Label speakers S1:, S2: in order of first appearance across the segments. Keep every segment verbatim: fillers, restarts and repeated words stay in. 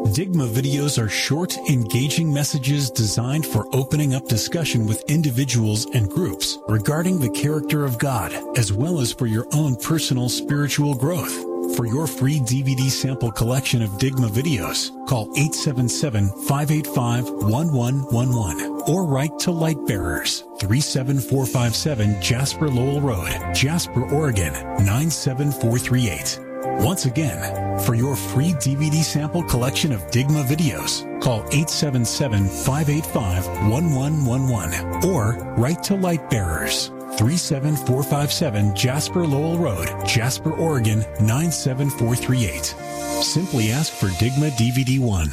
S1: Digma videos are short, engaging messages designed for opening up discussion with individuals and groups regarding the character of God, as well as for your own personal spiritual growth. For your free D V D sample collection of Digma videos, call eight seven seven, five eight five, one one one one or write to Lightbearers, three seven four five seven Jasper Lowell Road, Jasper, Oregon, nine seven four three eight. Once again, for your free D V D sample collection of Digma videos, call eight seven seven, five eight five, one one one one or write to Lightbearers, three seven four five seven Jasper Lowell Road, Jasper, Oregon, nine seven four three eight. Simply ask for Digma D V D one.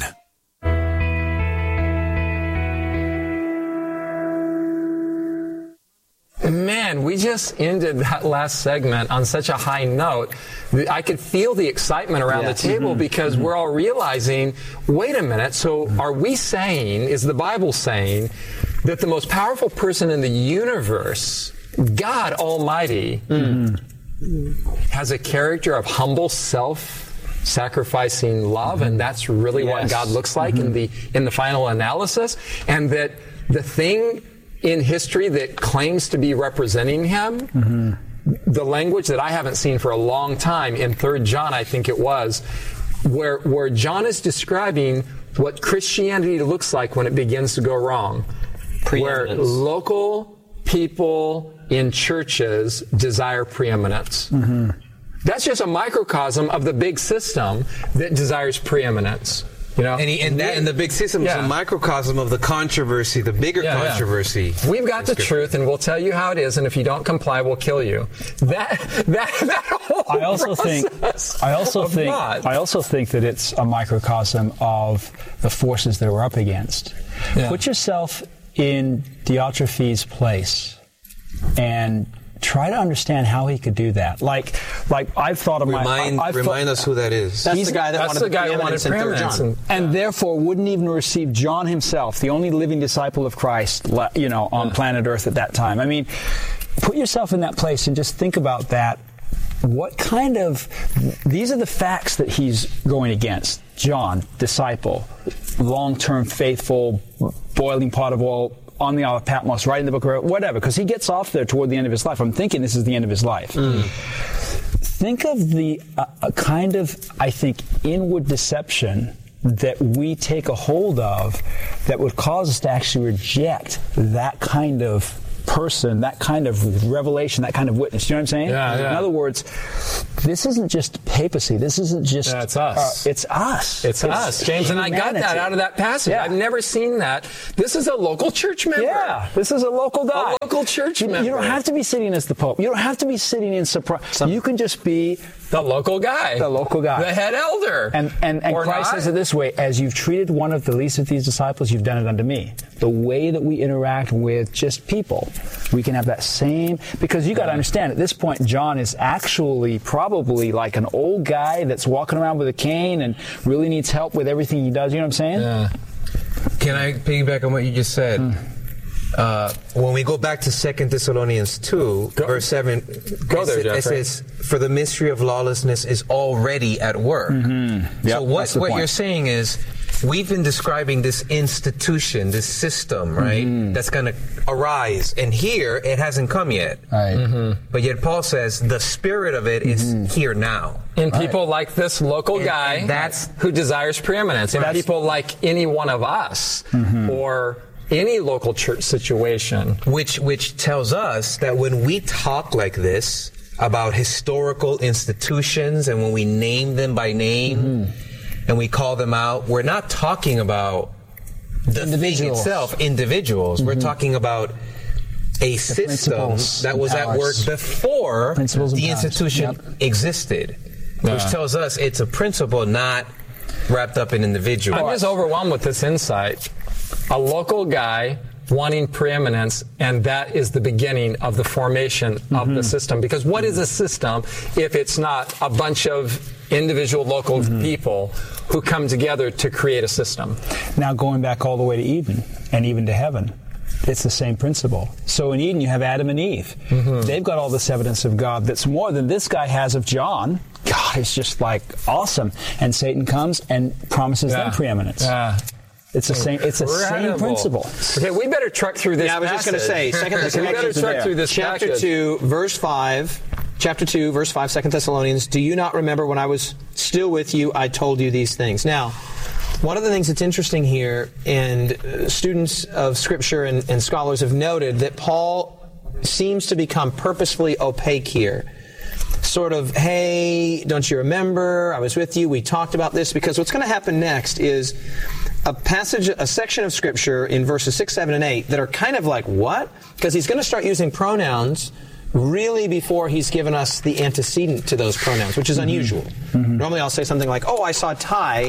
S2: Man, we just ended that last segment on such a high note. I could feel the excitement around yes. the table mm-hmm. because mm-hmm. we're all realizing, wait a minute, so are we saying, is the Bible saying, that the most powerful person in the universe, God Almighty, mm-hmm. has a character of humble self-sacrificing love, mm-hmm. and that's really yes. what God looks like mm-hmm. in the in the final analysis, and that the thing in history that claims to be representing him, mm-hmm. the language that I haven't seen for a long time in Third John, I think it was, where where John is describing what Christianity looks like when it begins to go wrong, where local people in churches desire preeminence. Mm-hmm. That's just a microcosm of the big system that desires preeminence. You know,
S3: and, he, and that and the big system yeah. is a microcosm of the controversy, the bigger yeah, controversy.
S2: Yeah. We've got the truth, and we'll tell you how it is. And if you don't comply, we'll kill you. That that that whole
S4: I also think I also think
S2: God.
S4: I also think that it's a microcosm of the forces that we're up against. Yeah. Put yourself in Diotrephes' place, and try to understand how he could do that. Like, like I've thought of
S3: remind,
S4: my... I've
S3: remind
S4: thought,
S3: us who that is.
S4: That's
S5: He's
S4: the guy that
S2: that's
S4: wanted
S2: the guy wanted preeminence
S4: and, and therefore wouldn't even receive John himself, the only living disciple of Christ, you know, on yeah. planet Earth at that time. I mean, put yourself in that place and just think about that. What kind of... These are the facts that he's going against. John, disciple, long-term faithful, boiling pot of oil, on the Isle of Patmos, writing the book, or whatever, because he gets off there toward the end of his life. I'm thinking this is the end of his life. Mm. Think of the uh, a kind of, I think, inward deception that we take a hold of that would cause us to actually reject that kind of person, that kind of revelation, that kind of witness. You know what I'm saying?
S2: Yeah, yeah.
S4: In other words, this isn't just papacy. This isn't just...
S2: Yeah, it's us.
S4: Uh, it's us.
S2: It's, it's us. James
S4: humanity.
S2: And I got that out of that passage.
S4: Yeah.
S2: I've never seen that. This is a local church member.
S4: Yeah, this is a local guy.
S2: A local church
S4: you,
S2: member.
S4: You don't have to be sitting as the Pope. You don't have to be sitting in surprise. You can just be...
S2: The local guy.
S4: The local guy.
S2: The head elder.
S4: And, and, and Christ not. says it this way, as you've treated one of the least of these disciples, you've done it unto me. The way that we interact with just people, we can have that same... Because you got to understand, at this point, John is actually probably like an old guy that's walking around with a cane and really needs help with everything he does. You know what I'm saying?
S3: Yeah. Can I piggyback on what you just said? Mm. Uh, when we go back to Second Thessalonians two, go, verse seven,
S2: go there,
S3: it, it says, "For the mystery of lawlessness is already at work."
S4: Mm-hmm. Yep,
S3: so what, what you're saying is, we've been describing this institution, this system, right, mm-hmm. that's going to arise. And here, it hasn't come yet.
S4: Right.
S3: Mm-hmm. But yet Paul says the spirit of it mm-hmm. is here now.
S2: In
S4: right.
S2: people like this local
S3: and,
S2: guy
S3: and that's,
S2: who desires preeminence. In people like any one of us, mm-hmm. or... any local church situation.
S3: Which which tells us that when we talk like this about historical institutions and when we name them by name mm-hmm. and we call them out, we're not talking about the thing itself, individuals. Mm-hmm. We're talking about a the system that was at work before the institution yep. existed, yeah. which tells us it's a principle not wrapped up in individuals.
S2: I'm just overwhelmed with this insight. A local guy wanting preeminence, and that is the beginning of the formation mm-hmm. of the system. Because what is a system if it's not a bunch of individual local mm-hmm. people who come together to create a system?
S4: Now, going back all the way to Eden and even to heaven, it's the same principle. So in Eden, you have Adam and Eve. Mm-hmm. They've got all this evidence of God that's more than this guy has of John. God. it's just like awesome. And Satan comes and promises
S2: Yeah.
S4: them preeminence.
S2: Yeah.
S4: It's the same. It's the same
S2: Incredible.
S4: principle.
S2: Okay, we better truck through this.
S5: Yeah, I was just going to say, Second
S2: we better
S5: Thessalonians,
S2: truck through this
S5: chapter
S2: passage.
S5: two, verse five. Chapter two, verse five, Second Thessalonians. Do you not remember when I was still with you, I told you these things? Now, one of the things that's interesting here, and uh, students of Scripture and, and scholars have noted that Paul seems to become purposefully opaque here. Sort of, hey, don't you remember? I was with you. We talked about this. Because what's going to happen next is a passage, a section of Scripture in verses six, seven, and eight that are kind of like, what? Because he's going to start using pronouns really before he's given us the antecedent to those pronouns, which is unusual. Mm-hmm. Normally I'll say something like, oh, I saw Ty.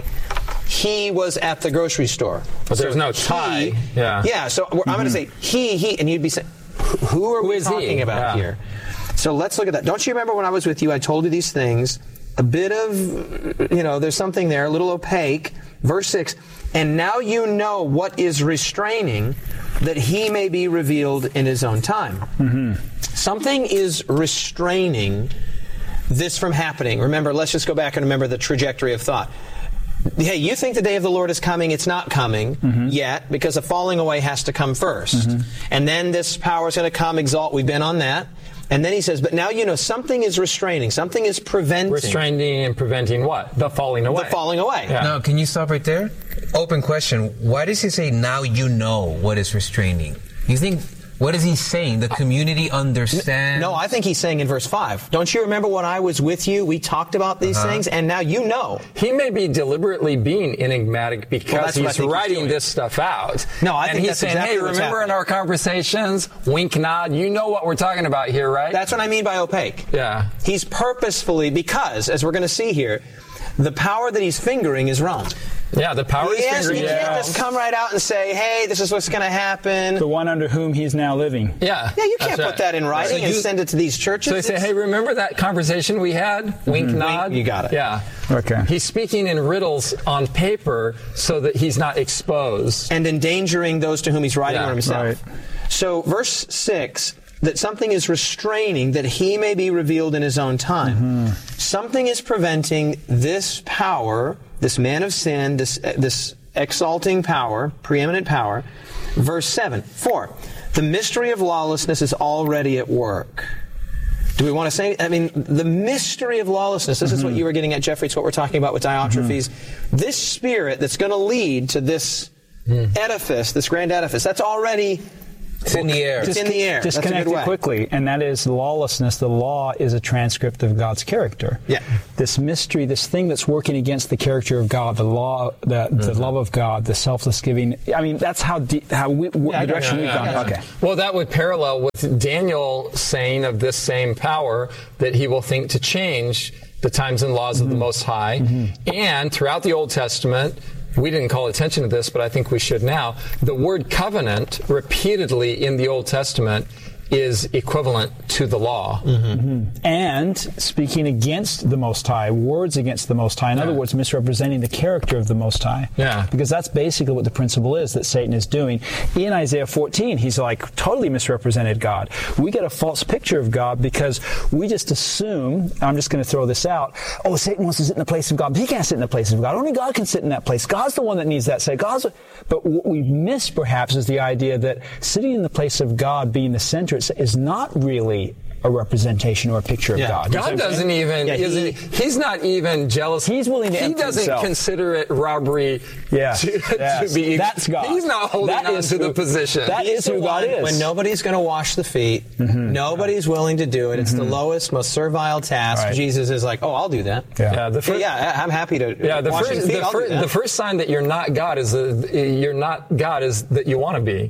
S5: He was at the grocery store.
S2: But there's
S5: So
S2: no
S5: he-
S2: Ty. Yeah.
S5: Yeah, so I'm going to say he, he, and you'd be saying, who are
S2: Who
S5: we
S2: is he?
S5: talking about
S2: Yeah.
S5: here? So let's look at that. Don't you remember when I was with you, I told you these things? A bit of, you know, there's something there, a little opaque. Verse six, and now you know what is restraining, that he may be revealed in his own time. Mm-hmm. Something is restraining this from happening. Remember, let's just go back and remember the trajectory of thought. Hey, you think the day of the Lord is coming. It's not coming mm-hmm. yet, because the falling away has to come first. Mm-hmm. And then this power is going to come, exalt. We've been on that. And then he says, but now you know something is restraining, something is preventing.
S2: Restraining and preventing what? The falling away.
S5: The falling away.
S2: Yeah.
S3: Now, can you stop right there? Open question. Why does he say, now you know what is restraining? You think, what is he saying? The community understands?
S5: No, I think he's saying in verse five, don't you remember when I was with you? We talked about these uh-huh. things, and now you know.
S2: He may be deliberately being enigmatic because
S5: well,
S2: he's writing he's this stuff out.
S5: No, I
S2: and
S5: think
S2: he's
S5: that's
S2: saying,
S5: exactly
S2: hey,
S5: what's
S2: remember
S5: happening.
S2: in our conversations, wink, nod, you know what we're talking about here, right?
S5: That's what I mean by opaque.
S2: Yeah.
S5: He's purposefully, because, as we're going to see here, the power that he's fingering is wrong.
S2: Yeah, the power
S5: he
S2: is
S5: has,
S2: fingering.
S5: He can't
S2: Yeah.
S5: just come right out and say, hey, this is what's going to happen.
S4: The one under whom he's now living.
S2: Yeah.
S5: Yeah, you can't
S2: That's
S5: put
S2: right.
S5: that in writing
S3: So
S5: and
S3: you-
S5: send it to these churches.
S2: So they say, hey, remember that conversation we had? Mm-hmm. Wink, nod?
S5: Wink, you got it.
S2: Yeah.
S4: Okay.
S2: He's speaking in riddles on paper so that he's not exposed.
S5: And endangering those to whom he's writing
S2: Yeah,
S5: or himself.
S4: right.
S5: So verse six, that something is restraining that he may be revealed in his own time. Mm-hmm. Something is preventing this power, this man of sin, this, uh, this exalting power, preeminent power. Verse seven, four, the mystery of lawlessness is already at work. Do we want to say, I mean, the mystery of lawlessness, this mm-hmm. is what you were getting at, Jeffrey, it's what we're talking about with Diotrephes. Mm-hmm. This spirit that's going to lead to this mm. edifice, this grand edifice, that's already...
S3: It's in the air.
S5: It's in the air. That's a
S4: Disconnect
S5: good
S4: it
S5: way.
S4: quickly, and that is lawlessness. The law is a transcript of God's character.
S5: Yeah.
S4: This mystery, this thing that's working against the character of God, the law, the, the mm-hmm. love of God, the selfless giving. I mean, that's how deep, how we,
S5: Yeah,
S4: the direction
S5: yeah,
S4: we've
S5: yeah,
S4: gone.
S5: yeah.
S4: Okay.
S2: Well, that would parallel with Daniel saying of this same power that he will think to change the times and laws mm-hmm. of the Most High. Mm-hmm. And throughout the Old Testament, we didn't call attention to this, but I think we should now. The word covenant repeatedly in the Old Testament is equivalent to the law.
S4: Mm-hmm. Mm-hmm. And speaking against the Most High, words against the Most High. In yeah. other words, misrepresenting the character of the Most High.
S2: Yeah.
S4: Because that's basically what the principle is that Satan is doing. In Isaiah fourteen, he's like totally misrepresented God. We get a false picture of God because we just assume, I'm just going to throw this out, oh, Satan wants to sit in the place of God, but he can't sit in the place of God. Only God can sit in that place. God's the one that needs that say. God's. But what we miss, perhaps, is the idea that sitting in the place of God, being the center, is not really a representation or a picture of
S5: Yeah.
S4: God.
S2: God doesn't even,
S5: Yeah, he-
S2: isn't, he's not even jealous.
S4: He's willing to
S2: He
S4: empty
S2: doesn't
S4: himself.
S2: consider it robbery
S4: Yeah.
S2: to,
S4: Yes.
S2: to be.
S4: That's God.
S2: He's not holding
S4: That
S2: on
S4: is
S2: to the
S4: who-
S2: position.
S4: that
S5: He's
S4: is
S5: the
S4: who God
S5: one
S4: is.
S5: when nobody's going to wash the feet, mm-hmm. nobody's willing to do it. It's mm-hmm. the lowest, most servile task.
S4: Right.
S5: Jesus is like, oh, I'll do that.
S4: Yeah.
S2: yeah, the first,
S5: yeah, I'm happy to
S2: yeah, the
S5: wash
S2: first,
S5: feet.
S2: the,
S5: I'll do
S2: fir-
S5: that.
S2: the first sign that you're not God is that you're not God is that you want to be.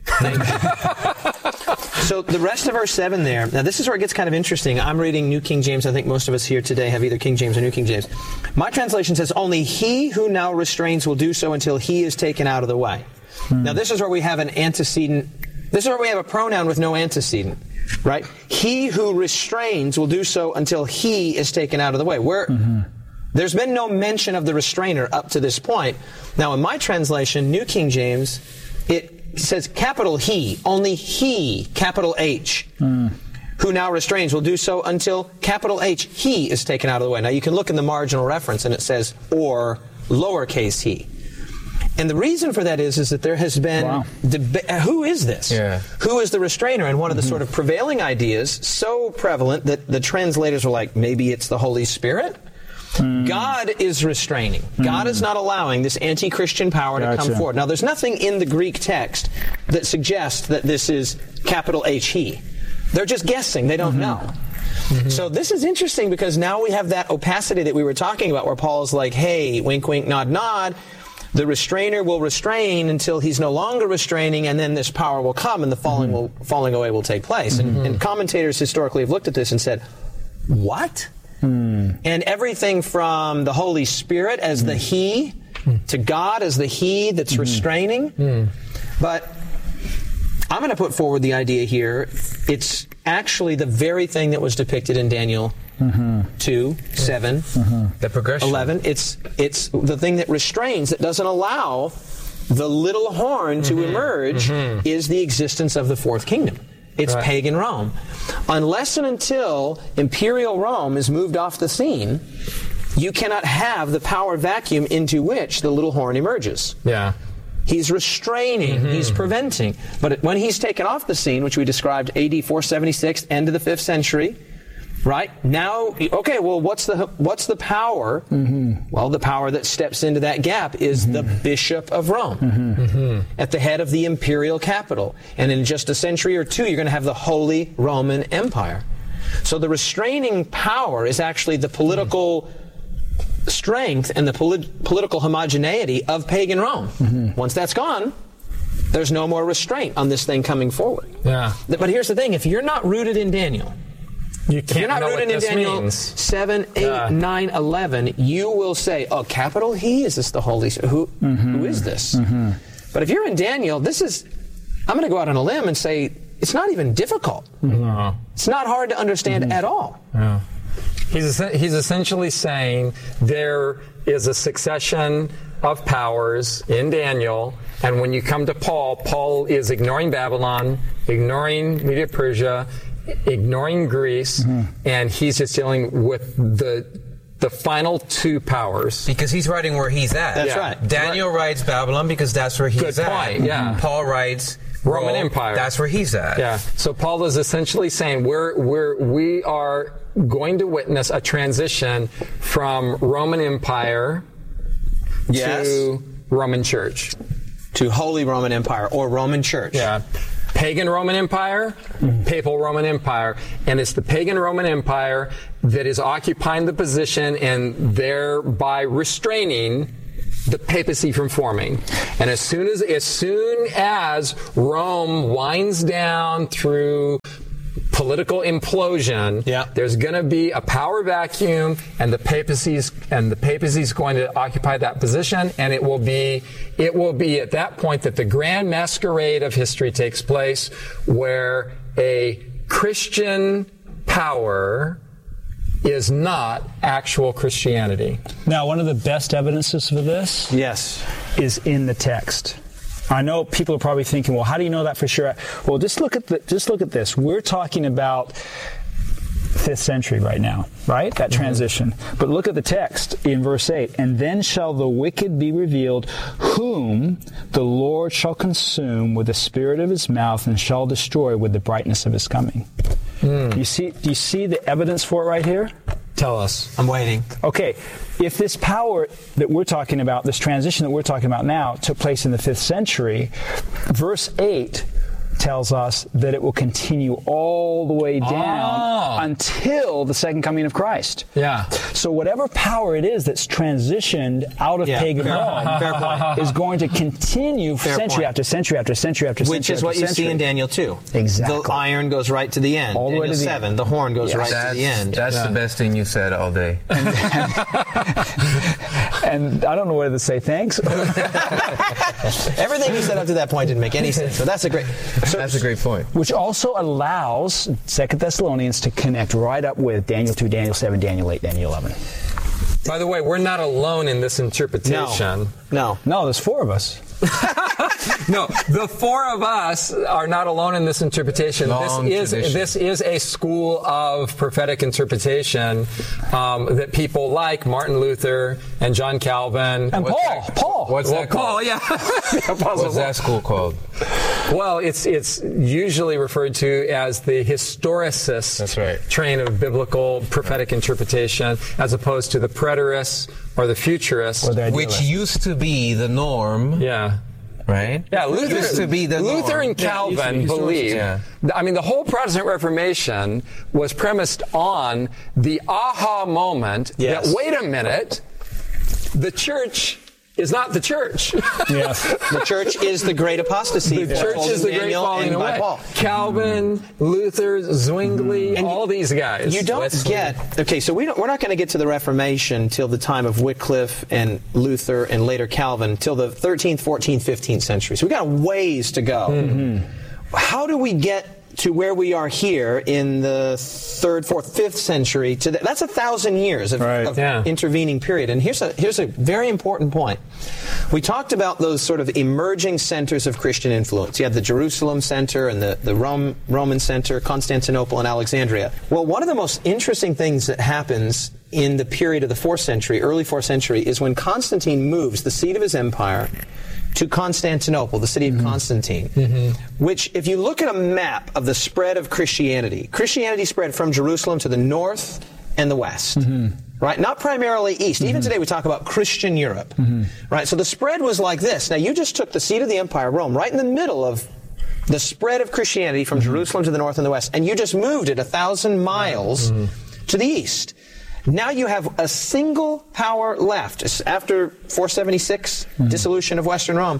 S5: So the rest of verse seven there, now this is where it gets kind of interesting. I'm reading New King James. I think most of us here today have either King James or New King James. My translation says, only he who now restrains will do so until he is taken out of the way. Hmm. Now this is where we have an antecedent. This is where we have a pronoun with no antecedent, right? He who restrains will do so until he is taken out of the way. Where mm-hmm. There's been no mention of the restrainer up to this point. Now in my translation, New King James, it says capital He, only He, capital H. Mm. who now restrains will do so until capital H, he, is taken out of the way. Now you can look in the marginal reference and it says, or lowercase he. And the reason for that is, is that there has been,
S4: wow.
S5: deba- who is this? Yeah. Who is the restrainer? And one of the mm-hmm. sort of prevailing ideas, so prevalent that the translators were like, maybe it's the Holy Spirit? Mm. God is restraining. Mm. God is not allowing this anti-Christian power gotcha. to come forward. Now, there's nothing in the Greek text that suggests that this is capital H, he. They're just guessing. They don't mm-hmm. know. Mm-hmm. So this is interesting because now we have that opacity that we were talking about where Paul is like, hey, wink, wink, nod, nod. The restrainer will restrain until he's no longer restraining, and then this power will come and the falling mm-hmm. will falling away will take place. Mm-hmm. And, and commentators historically have looked at this and said, what? Mm. And everything from the Holy Spirit as mm. the he mm. to God as the he that's mm. restraining. Mm. But I'm going to put forward the idea here. It's actually the very thing that was depicted in Daniel mm-hmm. two, seven, mm-hmm.
S3: the progression.
S5: eleven. It's it's the thing that restrains, that doesn't allow the little horn to mm-hmm. emerge, mm-hmm. is the existence of the fourth kingdom. It's right. pagan Rome. Unless and until imperial Rome is moved off the scene, you cannot have the power vacuum into which the little horn emerges.
S2: Yeah.
S5: He's restraining, mm-hmm. he's preventing. But when he's taken off the scene, which we described A D four seventy-six, end of the fifth century, right? Now, okay, well, what's the what's the power? Mm-hmm. Well, the power that steps into that gap is mm-hmm. the Bishop of Rome mm-hmm. Mm-hmm. at the head of the imperial capital. And in just a century or two, you're going to have the Holy Roman Empire. So the restraining power is actually the political mm-hmm. strength and the polit- political homogeneity of pagan Rome. Mm-hmm. Once that's gone, there's no more restraint on this thing coming forward.
S2: Yeah.
S5: But here's the thing, if you're not rooted in Daniel,
S2: you can't
S5: if you're not
S2: know
S5: rooted
S2: what
S5: in
S2: this
S5: Daniel
S2: means.
S5: seven, eight,
S2: yeah.
S5: nine, eleven, you will say, oh, capital He? Is this the Holy Spirit? Who, mm-hmm. who is this? Mm-hmm. But if you're in Daniel, this is, I'm going to go out on a limb and say, it's not even difficult.
S2: No.
S5: It's not hard to understand mm-hmm. at all.
S2: No. He's, he's essentially saying there is a succession of powers in Daniel, and when you come to Paul, Paul is ignoring Babylon, ignoring Medo-Persia, ignoring Greece, mm-hmm. and he's just dealing with the the final two powers.
S3: Because he's writing where he's at.
S5: That's
S3: yeah.
S5: right.
S3: Daniel right. writes Babylon because that's where he's
S2: Good
S3: at.
S2: point, yeah.
S3: Paul writes
S2: Roman
S3: Rome,
S2: Empire.
S3: That's where he's at.
S2: Yeah. So Paul is essentially saying we're we're we are going to witness a transition from Roman Empire
S5: yes.
S2: to Roman Church.
S5: To Holy Roman Empire or Roman Church.
S2: Yeah. Pagan Roman Empire, mm-hmm. Papal Roman Empire. And it's the pagan Roman Empire that is occupying the position and thereby restraining the papacy from forming. And as soon as as soon as Rome winds down through political implosion,
S5: yeah.
S2: there's going to be a power vacuum, and the papacy's and the papacy's going to occupy that position, and it will be it will be at that point that the grand masquerade of history takes place, where a Christian power is not actual Christianity.
S4: Now, one of the best evidences for this,
S5: yes,
S4: is in the text. I know people are probably thinking, well, how do you know that for sure? Well, just look at the, just look at this. We're talking about fifth century right now, right? That transition. Mm-hmm. But look at the text in verse eight. And then shall the wicked be revealed, whom the Lord shall consume with the spirit of his mouth and shall destroy with the brightness of his coming. Mm. You see, do you see the evidence for it right here?
S2: Tell us.
S5: I'm waiting.
S4: Okay. If this power that we're talking about, this transition that we're talking about now, took place in the fifth century, verse eight tells us that it will continue all the way down
S2: oh.
S4: until the second coming of Christ.
S2: Yeah.
S4: So whatever power it is that's transitioned out of
S5: yeah.
S4: pagan Rome
S5: Fair point.
S4: is going to continue
S5: Fair
S4: century
S5: point.
S4: after century after century after
S5: Which
S4: century.
S5: is what
S4: after
S5: you
S4: century.
S5: see in Daniel two.
S4: Exactly.
S5: The iron goes right to the end.
S4: All the
S5: Daniel
S4: way to the
S5: seven,
S4: end.
S5: the horn goes
S4: Yes.
S5: right
S3: That's,
S5: to the end.
S3: that's
S2: Yeah.
S3: the best thing you said all day.
S4: And, and I don't know whether to say thanks.
S5: Everything you said up to that point didn't make any sense, but that's a great...
S3: So, that's a great point.
S4: Which also allows Second Thessalonians to connect right up with Daniel two, Daniel seven, Daniel eight, Daniel eleven.
S2: By the way, we're not alone in this interpretation.
S5: No. No.
S4: No, there's four of us.
S2: no, the four of us are not alone in this interpretation.
S3: Long
S2: this is
S3: tradition.
S2: this is a school of prophetic interpretation um, that people like Martin Luther and John Calvin
S4: And Paul.
S3: that?
S4: Paul.
S3: What's
S2: well,
S3: that called?
S2: Paul, yeah.
S3: What's that school called?
S2: Well, it's it's usually referred to as the historicist
S3: That's right.
S2: train of biblical prophetic interpretation, as opposed to the preterist or the futurist.
S4: Or the
S3: Which
S4: idealist.
S3: used to be the norm,
S2: yeah.
S3: right?
S2: Yeah, Luther
S3: used to be the
S2: Luther
S3: norm.
S2: and
S3: Yeah, it used to
S2: Calvin
S3: be
S2: believed.
S3: Yeah.
S2: I mean, the whole Protestant Reformation was premised on the aha moment
S5: Yes.
S2: that, wait a minute, the church is not the church.
S4: Yes.
S5: The church is the great apostasy.
S2: The church
S5: foretold
S2: is
S5: in
S2: the great
S5: Daniel
S2: falling
S5: and by
S2: away.
S5: Paul.
S2: Calvin, Luther, Zwingli,
S5: And you-
S2: all these guys.
S5: You don't
S2: Wesley.
S5: get okay. So we don't, we're not going to get to the Reformation till the time of Wycliffe and Luther and later Calvin till the thirteenth, fourteenth, fifteenth century. So we got a ways to go. Mm-hmm. How do we get to where we are here in the third, fourth, fifth century? To the, that's a thousand years of,
S4: Right.
S5: of
S2: Yeah.
S5: intervening period. And here's a here's a very important point. We talked about those sort of emerging centers of Christian influence. You had the Jerusalem center and the, the Rome, Roman center, Constantinople and Alexandria. Well, one of the most interesting things that happens in the period of the fourth century, early fourth century, is when Constantine moves the seat of his empire to Constantinople, the city of mm-hmm. Constantine, mm-hmm. which, if you look at a map of the spread of Christianity, Christianity spread from Jerusalem to the north and the west. Mm-hmm. Right? Not primarily east. Mm-hmm. Even today we talk about Christian Europe. Mm-hmm. Right? So the spread was like this. Now you just took the seat of the empire, Rome, right in the middle of the spread of Christianity from mm-hmm. Jerusalem to the north and the west, and you just moved it a thousand miles mm-hmm. to the east. Now you have a single power left. It's after four seventy-six, mm-hmm. dissolution of Western Rome.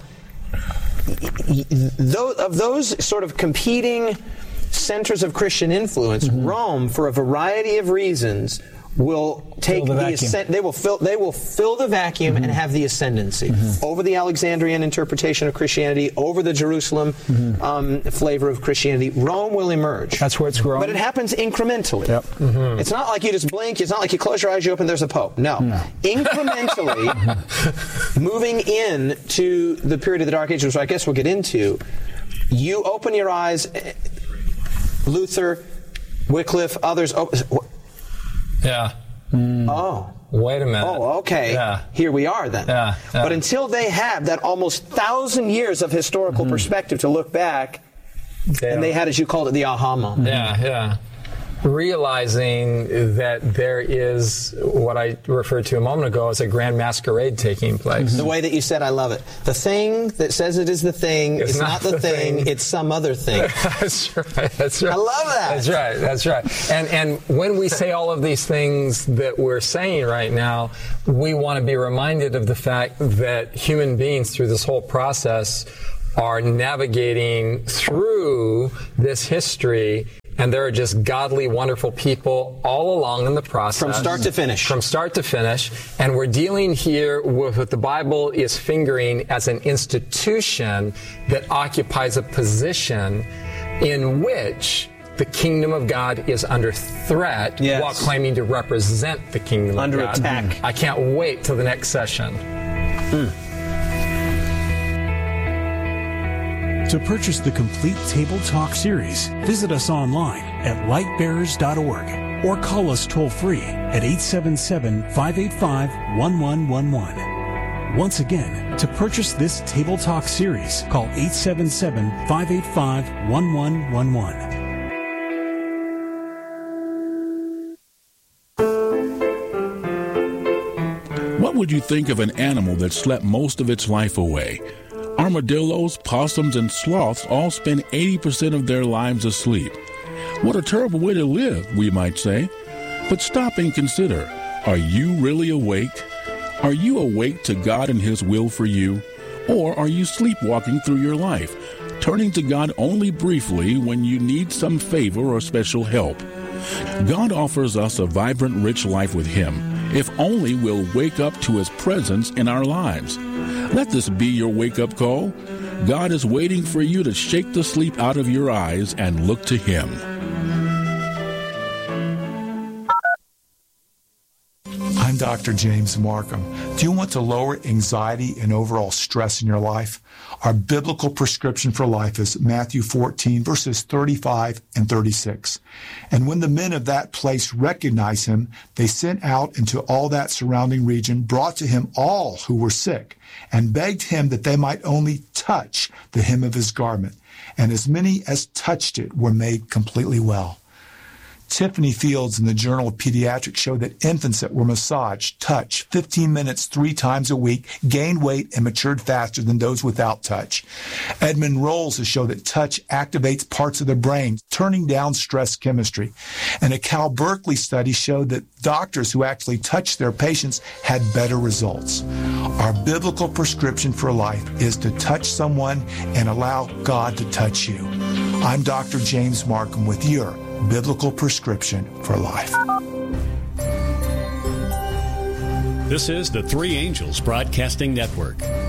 S5: Of those sort of competing centers of Christian influence, mm-hmm. Rome, for a variety of reasons, will take
S4: the,
S5: the
S4: the
S5: ascent. They will fill. They will fill the vacuum mm-hmm. and have the ascendancy mm-hmm. over the Alexandrian interpretation of Christianity, over the Jerusalem mm-hmm. um, flavor of Christianity. Rome will emerge.
S4: That's where it's growing.
S5: But it happens incrementally.
S4: Yep.
S5: Mm-hmm. It's not like you just blink. It's not like you close your eyes, you open, there's a pope. No, no. Incrementally, moving in to the period of the Dark Ages, which I guess we'll get into. You open your eyes. Luther, Wycliffe, others. Open,
S2: Yeah.
S5: Mm. Oh.
S2: Wait a minute.
S5: Oh, okay.
S2: Yeah.
S5: Here we are then.
S2: Yeah. yeah.
S5: But until they have that almost thousand years of historical mm-hmm. perspective to look back, they and they had, as you called it, the aha moment.
S2: Yeah, yeah. Realizing that there is what I referred to a moment ago as a grand masquerade taking place.
S5: The way that you said, I love it. The thing that says it is the thing
S2: it's
S5: is not, not the, the thing, thing, it's some other thing.
S2: That's right. That's right.
S5: I love that.
S2: That's right. That's right. And and when we say all of these things that we're saying right now, we want to be reminded of the fact that human beings through this whole process are navigating through this history. And there are just godly, wonderful people all along in the process.
S5: From start to finish.
S2: From start to finish. And we're dealing here with what the Bible is fingering as an institution that occupies a position in which the kingdom of God is under threat
S5: yes.
S2: while claiming to represent the kingdom
S5: under
S2: of God.
S5: Under attack.
S2: I can't wait till the next session.
S5: Mm.
S1: To purchase the complete Table Talk series, visit us online at light bearers dot org or call us toll-free at eight seven seven, five eight five, one one one one. Once again, to purchase this Table Talk series, call eight seven seven, five eight five, one one one one.
S6: What would you think of an animal that slept most of its life away? Armadillos, possums, and sloths all spend eighty percent of their lives asleep. What a terrible way to live, we might say. But stop and consider, are you really awake? Are you awake to God and His will for you? Or are you sleepwalking through your life, turning to God only briefly when you need some favor or special help? God offers us a vibrant, rich life with Him, if only we'll wake up to His presence in our lives. Let this be your wake-up call. God is waiting for you to shake the sleep out of your eyes and look to Him.
S1: I'm
S7: I'm Doctor James Markham. Do you want to lower anxiety and overall stress in your life? Our biblical prescription for life is Matthew fourteen, verses thirty-five and thirty-six. And when the men of that place recognized him, they sent out into all that surrounding region, brought to him all who were sick, and begged him that they might only touch the hem of his garment. And as many as touched it were made completely well. Tiffany Fields in the Journal of Pediatrics showed that infants that were massaged, touched fifteen minutes three times a week, gained weight and matured faster than those without touch. Edmund Rolls has shown that touch activates parts of the brain, turning down stress chemistry. And a Cal Berkeley study showed that doctors who actually touched their patients had better results. Our biblical prescription for life is to touch someone and allow God to touch you. I'm Doctor James Markham with your biblical prescription for life.
S8: This is the Three Angels Broadcasting Network.